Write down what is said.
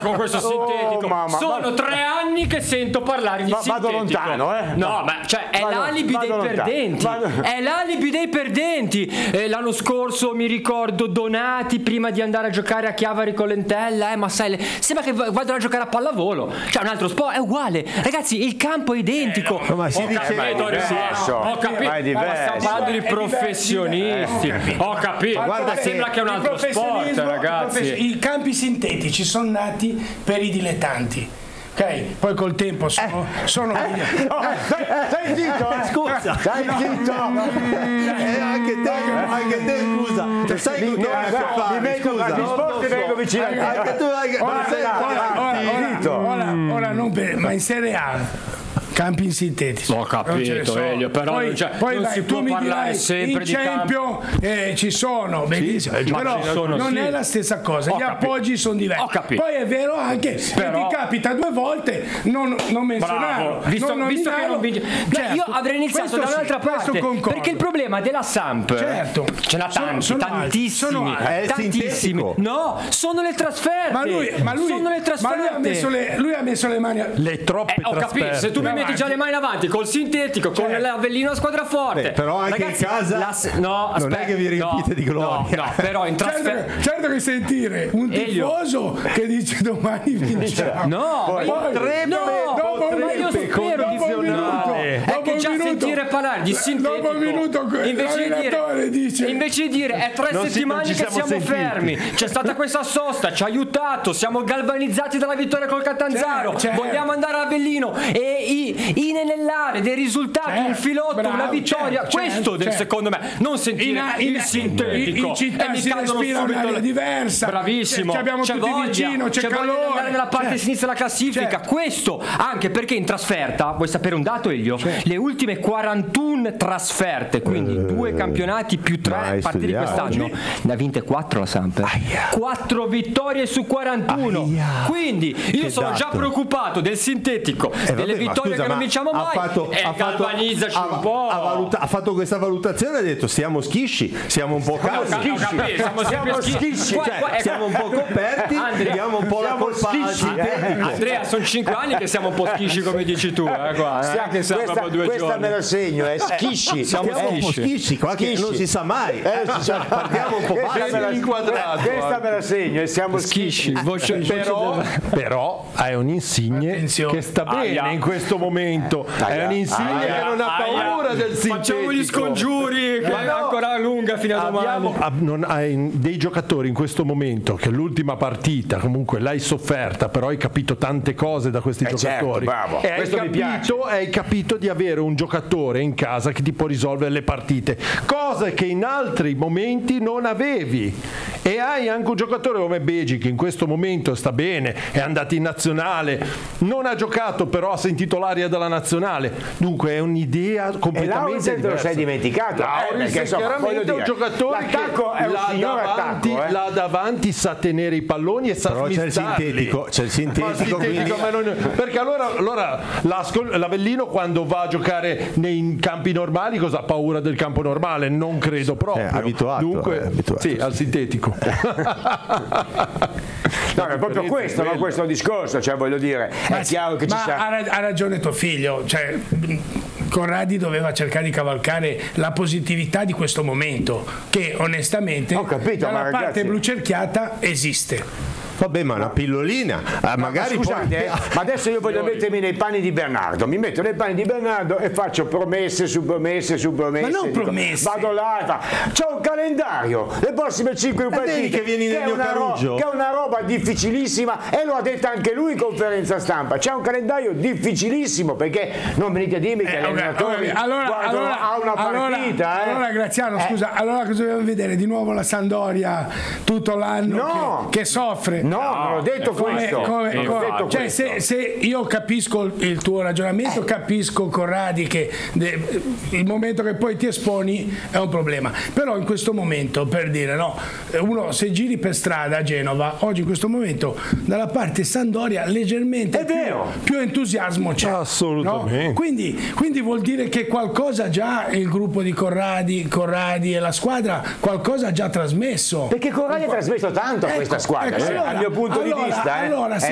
con questo sintetico. Sono 3 anni che sento parlare di sintetico. Vado lontano, No, ma cioè è l'alibi dei perdenti. È l'alibi dei perdenti. L'anno scorso mi ricordo Donati prima di andare a giocare a Chiavari con Lentella, ma sai, sembra che vadano a giocare a pallavolo. Cioè un altro sport è uguale. Ragazzi, il campo è identico. Ma si dice ho capito. Ma stiamo parlando di professionisti. Ho capito. Guarda, sembra che è un altro sport, ragazzi. I campi sintetici sono nati per i dilettanti, ok? Poi col tempo sono stai zitto, scusa, stai zitto, anche te scusa, sai che scusa, risposte vengo vicino anche tu, ora non per, ma in Serie A campi sintetici. Ho capito, Elio, però poi non si può parlare sempre di Champions, ci sono, benissimo, però non è la stessa cosa. Gli appoggi sono diversi. Poi è vero anche che ti capita 2 volte non menzionarlo. Visto che non vince. Io avrei iniziato da un'altra parte, perché il problema della Samp ce n'ha tantissimi. No, sono le trasferte. Ma lui ha messo le mani le troppe ho capito, se tu mi metti già le mani avanti col sintetico, con l'Avellino a squadra forte. Però anche in casa non è che vi riempite di gloria. No, però in trasferta. Certo che sentire un tifoso che dice domani vinciamo. Dopo un minuto è che già sentire parlare di sintetico, dopo un minuto invece di dire è 3 settimane che siamo fermi, c'è stata questa sosta, ci ha aiutato, siamo galvanizzati dalla vittoria col Catanzaro, vogliamo andare a Avellino e inanellare dei risultati, un filotto, una vittoria, questo secondo me, non sentire il sintetico. In città si respira un'aria diversa, bravissimo, ci abbiamo tutti vicino, c'è calore, andare nella parte sinistra della classifica, questo anche perché in trasferta, vuoi sapere un dato, Elio? Le ultime 41 trasferte, quindi 2 campionati più 3 partite di quest'anno, ne ha vinte 4 la Samp, 4 vittorie su 41. Quindi io sono già preoccupato del sintetico, delle vittorie che non vinciamo mai, galvanizzaci un po'. Ha fatto questa valutazione, ha detto siamo schisci, siamo un po' caldi, siamo schisci, siamo un po' coperti, diamo un po' la colpa al sintetico. Andrea, sono 5 anni che siamo un po' schisci come dici tu, questa me la segno, è schisci, siamo un po' schisci, qua che non si sa mai, partiamo un po' inquadrato. Questa me la segno e siamo schisci. Però è un Insigne che sta bene in questo momento, è un Insigne che non ha paura del sintetico. Facciamo gli scongiuri, che è ancora lunga fino a domani. Hai dei giocatori in questo momento che l'ultima partita comunque l'hai sofferta, però hai capito tante cose da questi giocatori. Hai capito di avere un giocatore in casa che ti può risolvere le partite, cose che in altri momenti non avevi. E hai anche un giocatore come Beggi che in questo momento sta bene, è andato in nazionale, non ha giocato però ha sentito l'aria della nazionale, dunque è un'idea completamente diversa. Te lo sei dimenticato, perché chiaramente è un giocatore che là davanti sa tenere i palloni e sa però smistarli. C'è il sintetico quindi... perché allora l'Avellino quando va a giocare nei campi normali cosa ha paura del campo normale? Non credo proprio. Abituato. Dunque, sì, al sintetico. No, è proprio questo, no? Questo discorso, cioè voglio dire, è chiaro che ci sarà. Ha ragione tuo figlio, cioè Corradi doveva cercare di cavalcare la positività di questo momento, che onestamente dalla parte blucerchiata esiste. Vabbè, ma una pillolina, magari scusate, ma adesso io voglio mettermi nei panni di Bernardo, mi metto nei panni di Bernardo e faccio promesse su promesse su promesse. Ma non promesse. Vado là, c'è un calendario, le prossime 5 partite che vieni nel mio Carugio, che è una roba difficilissima e lo ha detto anche lui in conferenza stampa. C'è un calendario difficilissimo, perché non venite a dirmi che l'allenatore ha una partita. Allora Graziano, scusa, allora cosa dobbiamo vedere? Di nuovo la Sampdoria tutto l'anno che soffre? No, non ho detto questo. Cioè, se io capisco il tuo ragionamento, capisco Corradi che il momento che poi ti esponi è un problema. Però in questo momento, per dire, no, uno se giri per strada a Genova, oggi in questo momento dalla parte Sampdoria leggermente più entusiasmo c'è. Assolutamente. No? Quindi vuol dire che qualcosa già il gruppo di Corradi e la squadra qualcosa ha già trasmesso. Perché Corradi ha trasmesso tanto a questa squadra. Dal mio punto di vista,